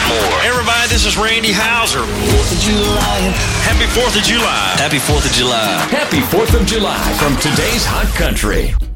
more. Everybody, this is Randy Hauser. 4th of July. Happy 4th of July. Happy 4th of July. Happy 4th of July from today's Hot Country.